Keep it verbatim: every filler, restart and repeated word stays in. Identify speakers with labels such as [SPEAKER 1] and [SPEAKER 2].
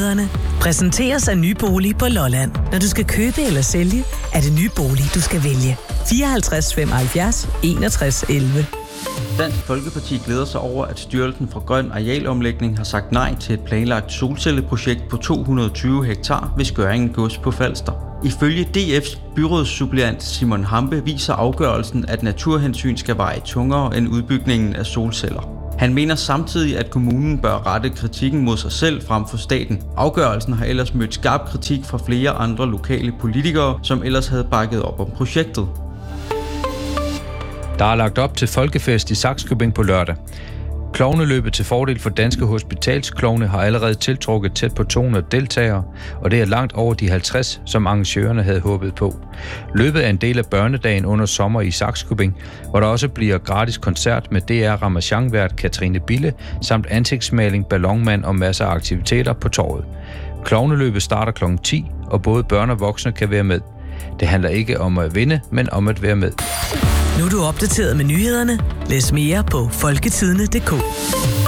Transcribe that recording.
[SPEAKER 1] nyhederne, præsenteres af Nye Bolig på Lolland. Når du skal købe eller sælge, er det Nye Bolig, du skal vælge. fireoghalvtreds femoghalvfjerds enogtres elleve.
[SPEAKER 2] Dansk Folkeparti glæder sig over, at Styrelsen for Grøn Arealomlægning har sagt nej til et planlagt solcelleprojekt på to hundrede og tyve hektar ved Skørringen Gods på Falster. Ifølge D F's byrådssuppleant Simon Hampe viser afgørelsen, at naturhensyn skal veje tungere end udbygningen af solceller. Han mener samtidig, at kommunen bør rette kritikken mod sig selv frem for staten. Afgørelsen har ellers mødt skarp kritik fra flere andre lokale politikere, som ellers havde bakket op om projektet.
[SPEAKER 3] Der er lagt op til folkefest i Sakskøbing på lørdag. Klovneløbet til fordel for Danske Hospitalsklovne har allerede tiltrukket tæt på to hundrede deltagere, og det er langt over de halvtreds, som arrangørerne havde håbet på. Løbet er en del af børnedagen under sommer i Sakskøbing, hvor der også bliver gratis koncert med D R Ramachan-vært Katrine Bille, samt ansigtsmaling, ballonmand og masser af aktiviteter på torvet. Klovneløbet starter klokken ti, og både børn og voksne kan være med. Det handler ikke om at vinde, men om at være med.
[SPEAKER 1] Nu er du opdateret med nyhederne. Læs mere på folketidende punktum d k.